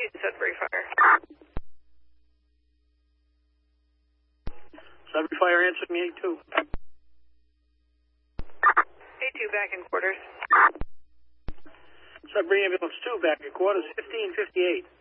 Sudbury Fire. Sudbury Fire answering A2. A2 back in quarters. Sudbury Ambulance 2 back in quarters, 1558.